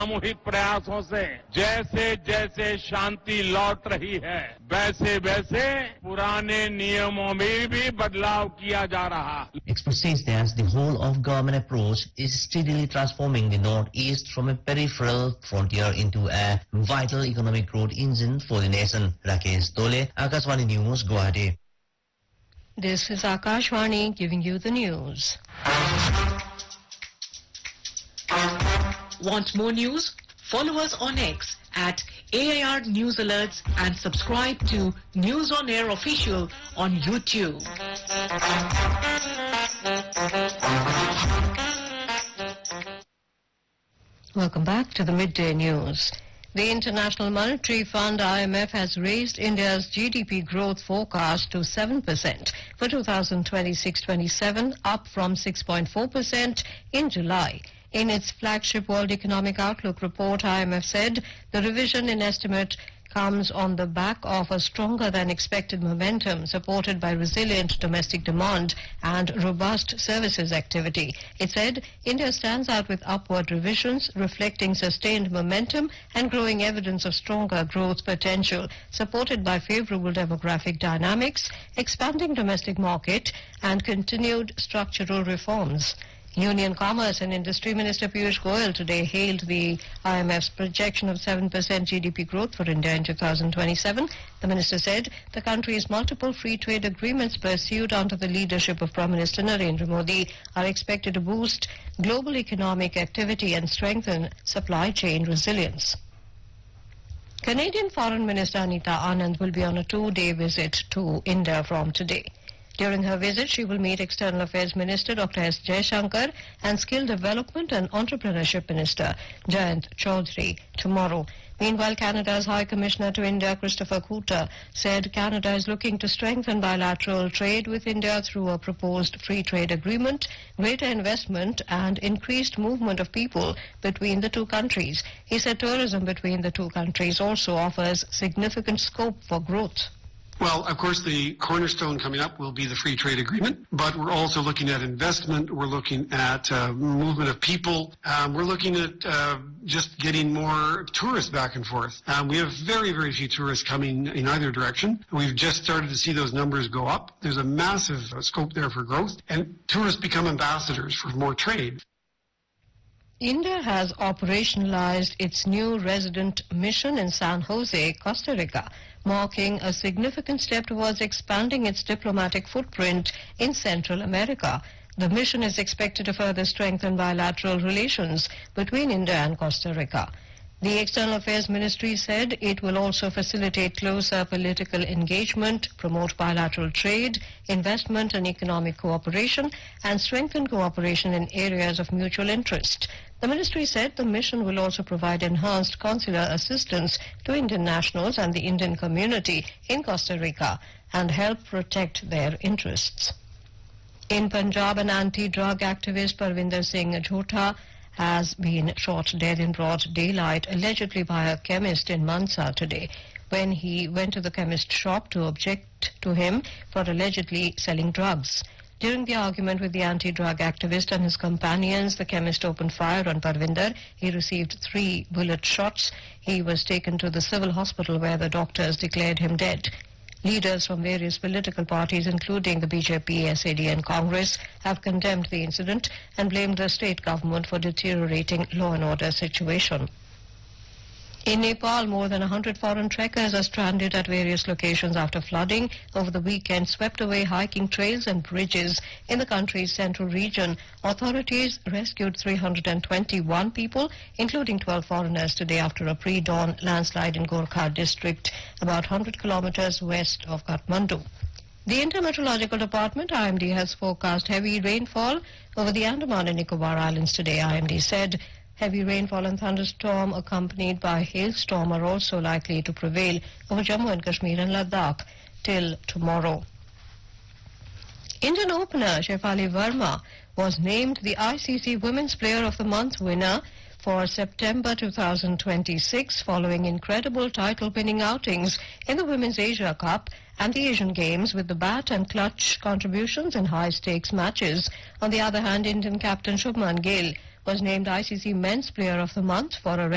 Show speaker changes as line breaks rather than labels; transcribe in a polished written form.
सामूहिक प्रयासों से जैसे जैसे शांति लौट रही है वैसे वैसे पुराने नियमों में भी बदलाव किया जा रहा है.
Expert says that the whole of government approach is steadily transforming the Northeast from a peripheral frontier into a vital economic growth engine for the nation. Rakesh Dole, Akashvani News, Guwahati.
This is Akashvani giving you the news.
Want more news? Follow us on X at AIR News Alerts and subscribe to News on Air Official on YouTube.
Welcome back to the midday news. The International Monetary Fund IMF has raised India's GDP growth forecast to 7% for 2026-27, up from 6.4% in July. In its flagship World Economic Outlook report, IMF said the revision in estimate comes on the back of a stronger than expected momentum supported by resilient domestic demand and robust services activity. It said India stands out with upward revisions reflecting sustained momentum and growing evidence of stronger growth potential supported by favorable demographic dynamics, expanding domestic market and continued structural reforms. Union Commerce and Industry Minister Piyush Goyal today hailed the IMF's projection of 7% GDP growth for India in 2027. The minister said the country's multiple free trade agreements pursued under the leadership of Prime Minister Narendra Modi are expected to boost global economic activity and strengthen supply chain resilience. Canadian Foreign Minister Anita Anand will be on a 2-day visit to India from today. During her visit, she will meet External Affairs Minister Dr. S. Jaishankar and Skill Development and Entrepreneurship Minister Jayant Chaudhary tomorrow. Meanwhile, Canada's High Commissioner to India, Christopher Cooter, said Canada is looking to strengthen bilateral trade with India through a proposed free trade agreement, greater investment and increased movement of people between the two countries. He said tourism between the two countries also offers significant scope for growth.
Well, of course, the cornerstone coming up will be the free trade agreement, but we're also looking at investment. We're looking at movement of people. We're looking at just getting more tourists back and forth. We have very, very few tourists coming in either direction. We've just started to see those numbers go up. There's a massive scope there for growth, and tourists become ambassadors for more trade.
India has operationalized its new resident mission in San Jose, Costa Rica, marking a significant step towards expanding its diplomatic footprint in Central America. The mission is expected to further strengthen bilateral relations between India and Costa Rica. The External Affairs Ministry said it will also facilitate closer political engagement, promote bilateral trade, investment and economic cooperation, and strengthen cooperation in areas of mutual interest. The ministry said the mission will also provide enhanced consular assistance to Indian nationals and the Indian community in Costa Rica and help protect their interests. In Punjab, an anti-drug activist Parvinder Singh Jhota has been shot dead in broad daylight, allegedly by a chemist in Mansa today, when he went to the chemist shop to object to him for allegedly selling drugs. During the argument with the anti-drug activist and his companions, the chemist opened fire on Parvinder. He received 3 bullet shots. He was taken to the civil hospital where the doctors declared him dead. Leaders from various political parties, including the BJP, SAD and Congress, have condemned the incident and blamed the state government for deteriorating law and order situation. In Nepal, more than 100 foreign trekkers are stranded at various locations after flooding over the weekend swept away hiking trails and bridges in the country's central region. Authorities rescued 321 people, including 12 foreigners, today after a pre-dawn landslide in Gorkha district, about 100 kilometers west of Kathmandu. The Intermeteorological Department, IMD, has forecast heavy rainfall over the Andaman and Nicobar Islands today. IMD said heavy rainfall and thunderstorm accompanied by hailstorm are also likely to prevail over Jammu and Kashmir and Ladakh till tomorrow. Indian opener Shefali Verma was named the ICC Women's Player of the Month winner for September 2026 following incredible title-winning outings in the Women's Asia Cup and the Asian Games with the bat and clutch contributions in high-stakes matches. On the other hand, Indian captain Shubman Gill was named ICC Men's Player of the Month for a